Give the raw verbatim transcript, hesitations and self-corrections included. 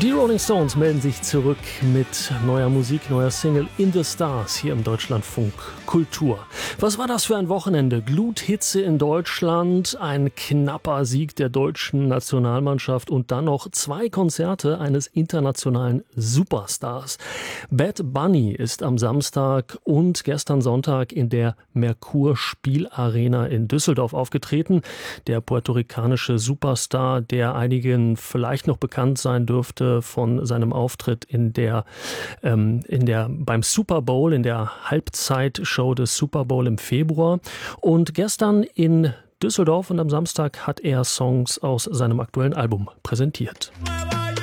Die Rolling Stones melden sich zurück mit neuer Musik, neuer Single In the Stars hier im Deutschlandfunk Kultur. Was war das für ein Wochenende? Gluthitze in Deutschland, ein knapper Sieg der deutschen Nationalmannschaft und dann noch zwei Konzerte eines internationalen Superstars. Bad Bunny ist am Samstag und gestern Sonntag in der Merkur Spielarena in Düsseldorf aufgetreten. Der puerto-ricanische Superstar, der einigen vielleicht noch bekannt sein dürfte von seinem Auftritt in der, ähm, in der, beim Super Bowl, in der Halbzeitshow des Super Bowl im Februar. Und gestern in Düsseldorf und am Samstag hat er Songs aus seinem aktuellen Album präsentiert.